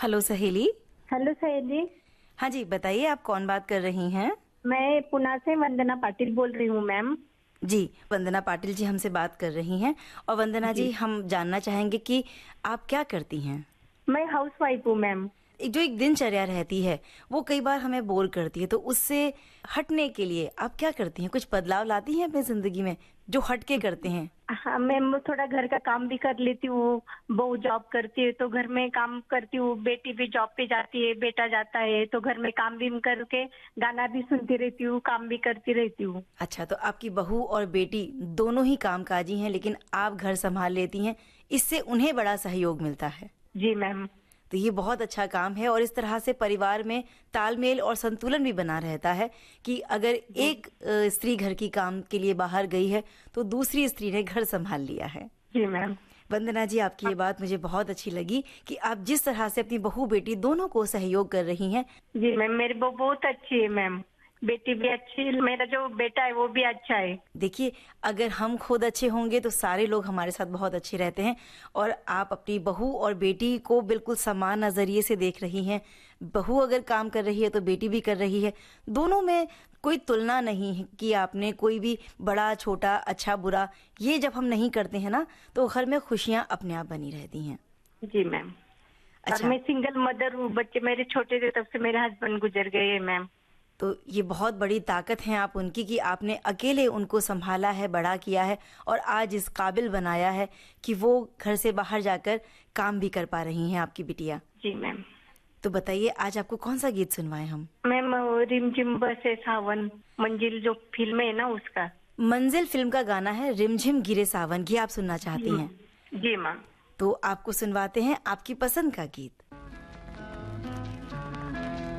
Hello सहेली। Hello सहेली। हाँ जी, बताइए आप कौन बात कर रही हैं? मैं पुणे से वंदना पाटिल बोल रही हूँ मैम। जी, वंदना पाटिल जी हमसे बात कर रही हैं। और वंदना जी, जी, हम जानना चाहेंगे कि आप क्या करती हैं? मैं हाउस वाइफ हूँ मैम। जो एक दिनचर्या रहती है वो कई बार हमें बोर करती है, तो उससे हटने के लिए आप क्या करती हैं? कुछ बदलाव लाती हैं अपनी जिंदगी में जो हट के करते हैं? हाँ मैम, थोड़ा घर का काम भी कर लेती हूँ। बहू जॉब करती है तो घर में काम करती हूँ। बेटी भी जॉब पे जाती है, बेटा जाता है तो घर में काम भी करके गाना भी सुनती रहती हूँ, काम भी करती रहती हूँ। अच्छा, तो आपकी बहू और बेटी दोनों ही कामकाजी हैं, लेकिन आप घर संभाल लेती हैं, इससे उन्हें बड़ा सहयोग मिलता है। जी मैम। तो ये बहुत अच्छा काम है और इस तरह से परिवार में तालमेल और संतुलन भी बना रहता है कि अगर जी। एक स्त्री घर की काम के लिए बाहर गई है तो दूसरी स्त्री ने घर संभाल लिया है। जी मैम। वंदना जी, आपकी ये बात मुझे बहुत अच्छी लगी कि आप जिस तरह से अपनी बहू बेटी दोनों को सहयोग कर रही हैं। जी मैम, मेरी बहू बहुत अच्छी है मैम। बेटी भी अच्छी है, मेरा जो बेटा है वो भी अच्छा है। देखिए, अगर हम खुद अच्छे होंगे तो सारे लोग हमारे साथ बहुत अच्छे रहते हैं। और आप अपनी बहू और बेटी को बिल्कुल समान नजरिए से देख रही हैं। बहू अगर काम कर रही है तो बेटी भी कर रही है। दोनों में कोई तुलना नहीं है कि आपने कोई भी बड़ा छोटा अच्छा बुरा, ये जब हम नहीं करते हैं ना तो घर में खुशियां अपने आप बनी रहती हैं। जी मैम। और अच्छा, मैं सिंगल मदर हूँ, बच्चे मेरे छोटे थे तब से मेरे हस्बैंड गुजर गए हैं मैम। तो ये बहुत बड़ी ताकत है आप उनकी कि आपने अकेले उनको संभाला है, बड़ा किया है और आज इस काबिल बनाया है कि वो घर से बाहर जाकर काम भी कर पा रही हैं आपकी बिटिया। जी मैम। तो बताइए, आज आपको कौन सा गीत सुनवाएं हम? मैम, रिमझिम बरसे सावन, मंजिल जो फिल्म है ना उसका। मंजिल फिल्म का गाना है रिमझिम गिरे सावन, ये आप सुनना जी चाहती हैं? मैम। जी मैम। तो आपको सुनवाते हैं आपकी पसंद का गीत।